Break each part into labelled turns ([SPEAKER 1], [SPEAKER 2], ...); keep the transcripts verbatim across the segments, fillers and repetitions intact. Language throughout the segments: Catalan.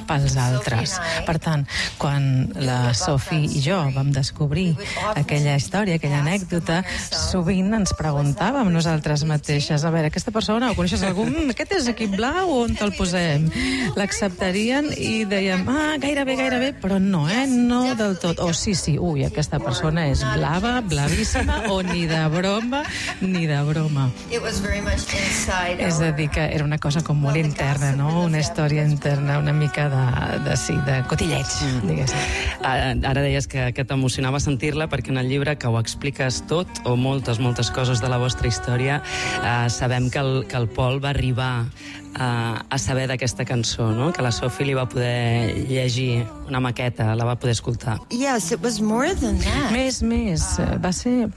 [SPEAKER 1] pels altres. Per tant, quan la Sophie i jo vam descobrir aquella història, aquella anècdota, sovint ens preguntàvem nosaltres mateixes, a veure, aquesta persona, o coneixes algú, mm, aquest és equip blau, on te'l posem? L'acceptarien i dèiem, ah, gairebé, gairebé, però no, eh, no del tot. O sí, sí, ui, aquesta persona és blava, blavíssima, o ni de broma, ni de broma. És a dir, que era una cosa com molt interna, no? Una història interna, una mica de, de, sí, de cotilleig, diguéssim.
[SPEAKER 2] Ara deies que, que t'emocionava sentir-la perquè en el llibre que ho expliques tot, o moltes, moltes coses de la vostra història, eh, sabem que el, que el Paul va arribar a, a saber d'aquesta cançó, no? Que la Sophie li va poder llegir una maqueta, la va poder escoltar.
[SPEAKER 3] Yes, it was more than that.
[SPEAKER 1] Més, més, va ser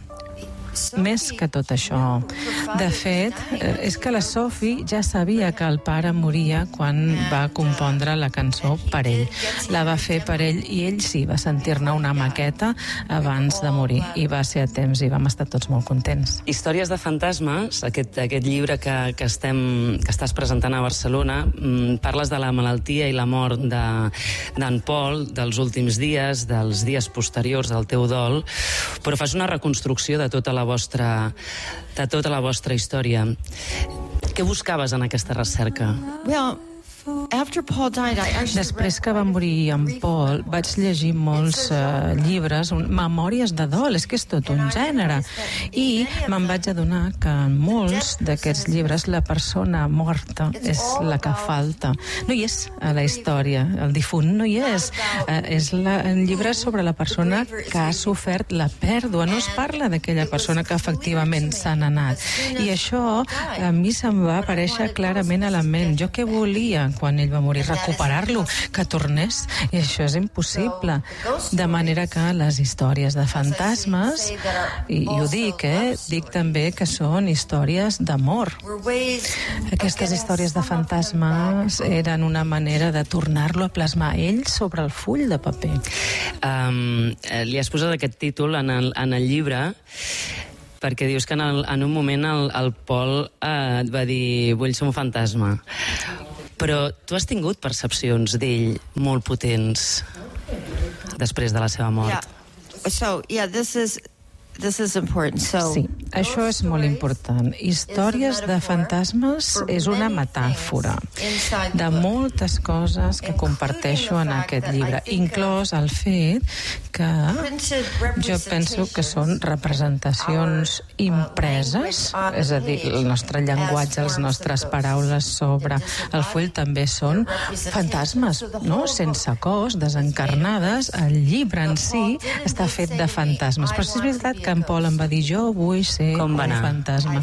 [SPEAKER 1] més que tot això. De fet, és que la Sophie ja sabia que el pare moria quan va compondre la cançó per ell. La va fer per ell i ell sí va sentir-ne una maqueta abans de morir i va ser a temps i vam estar tots molt contents.
[SPEAKER 2] Històries de fantasmes, aquest, aquest llibre que, que, estem, que estàs presentant a Barcelona, mmm, parles de la malaltia i la mort d'en Paul, dels últims dies, dels dies posteriors al teu dol, però fas una reconstrucció de tota la vostra, de tota la vostra història. Què buscaves en aquesta recerca?
[SPEAKER 3] Well, after Paul died, I actually
[SPEAKER 1] Després que va morir en Paul, vaig llegir molts uh, llibres, un, memòries de dol, és que és tot un gènere. I me'n vaig adonar que en molts d'aquests llibres la persona morta és la que falta. No hi és a la història, el difunt no hi és. Uh, és la, el llibre sobre la persona que ha sofert la pèrdua. No es parla d'aquella persona que efectivament s'han anat. I això a mi se'm va aparèixer clarament a la ment. Jo què volia quan ell va morir? Recuperar-lo, que tornés, i això és impossible. De manera que les històries de fantasmes, i, i ho dic, eh, dic també que són històries d'amor. Aquestes històries de fantasmes eren una manera de tornar-lo a plasmar ell sobre el full de paper.
[SPEAKER 2] Um, li has posat aquest títol en el, en el llibre perquè dius que en, el, en un moment el, el Paul eh, et va dir vull ser un fantasma. Però tu has tingut percepcions d'ell molt potents després de la seva mort.
[SPEAKER 3] Yeah. So, yeah, this is this is important. So,
[SPEAKER 1] sí, això és molt important. Històries de fantasmes és una metàfora de moltes coses que comparteixo en aquest llibre, inclòs el fet que jo penso que són representacions impreses, és a dir, el nostre llenguatge, les nostres paraules sobre el full també són fantasmes, no? Sense cos, desencarnades. El llibre en si està fet de fantasmes. Però sí és veritat que en Paul em va dir jo vull ser un fantasma.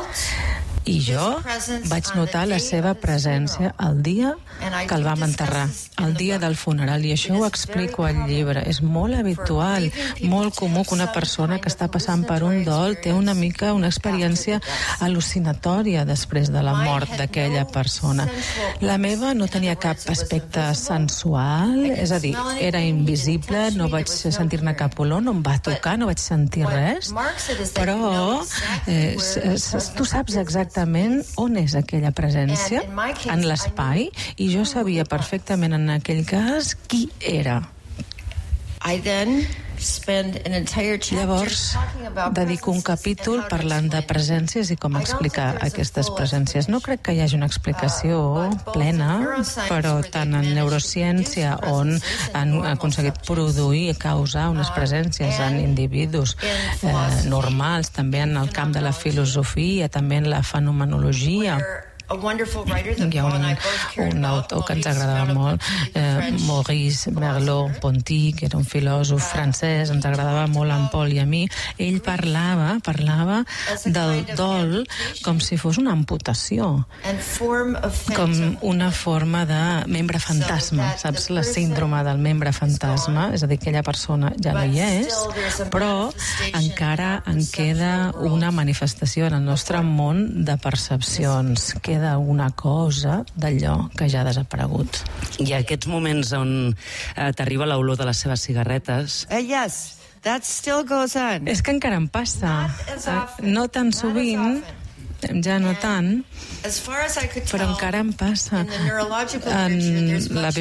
[SPEAKER 1] I jo vaig notar la seva presència el dia que el vam enterrar, el dia del funeral, i això ho explico al llibre. És molt habitual, molt comú que una persona que està passant per un dol té una mica una experiència al·lucinatòria després de la mort d'aquella persona. La meva no tenia cap aspecte sensual, és a dir, era invisible, no vaig sentir-ne cap olor, no em va tocar, no vaig sentir res, però eh, tu saps exactament on és aquella presència en l'espai, i jo sabia perfectament en aquell cas qui era. Llavors dedico un capítol parlant de presències i com explicar aquestes presències. No crec que hi hagi una explicació plena, però tant en neurociència, on han aconseguit produir i causar unes presències en individus eh, normals, també en el camp de la filosofia, també en la fenomenologia. Hi ha un, un autor que ens agradava molt, eh, Maurice Merleau-Ponty, que era un filòsof francès, ens agradava molt en Paul i a mi. Ell parlava, parlava del dol com si fos una amputació, com una forma de membre fantasma, saps? La síndrome del membre fantasma, és a dir, aquella persona ja no hi és, però encara en queda una manifestació en el nostre món de percepcions, queda una cosa d'allò que ja ha desaparegut.
[SPEAKER 2] I aquests moments on eh, t'arriba l'olor de les seves cigarretes...
[SPEAKER 3] Uh, yes, that still goes on.
[SPEAKER 1] És que encara em passa. No tan sovint, ja no tant, però encara em passa. En la